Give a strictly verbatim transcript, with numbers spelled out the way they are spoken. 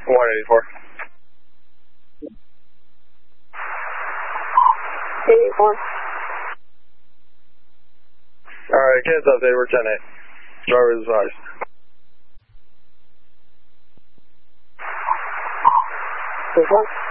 one eighty-four. eight eight four. Alright, kids update, we're ten eight. Driver is advised. eight four.